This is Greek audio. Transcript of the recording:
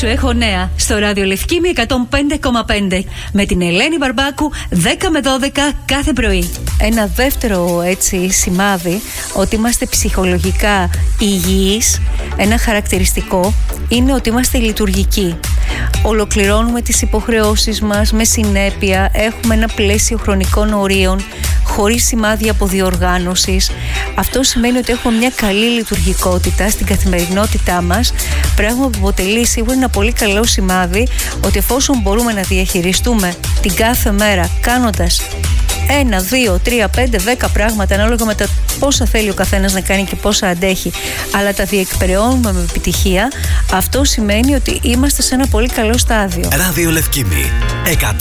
σου έχω νέα στο ράδιο Λευκήμη 105,5 με την Ελένη Μπαρμπάκου 10 με 12 κάθε πρωί. Ένα δεύτερο έτσι σημάδι ότι είμαστε ψυχολογικά υγιείς, ένα χαρακτηριστικό είναι ότι είμαστε λειτουργικοί. Ολοκληρώνουμε τις υποχρεώσεις μας με συνέπεια, έχουμε ένα πλαίσιο χρονικών ορίων χωρίς σημάδια αποδιοργάνωσης. Αυτό σημαίνει ότι έχουμε μια καλή λειτουργικότητα στην καθημερινότητά μας, πράγμα που αποτελεί σίγουρα ένα πολύ καλό σημάδι ότι εφόσον μπορούμε να διαχειριστούμε την κάθε μέρα κάνοντας 1, 2, 3, 5, 10 πράγματα ανάλογα με τα πόσα θέλει ο καθένας να κάνει και πόσα αντέχει, αλλά τα διεκπεραιώνουμε με επιτυχία, αυτό σημαίνει ότι είμαστε σε ένα πολύ καλό στάδιο. Ράδιο Λευκήμη 105,5.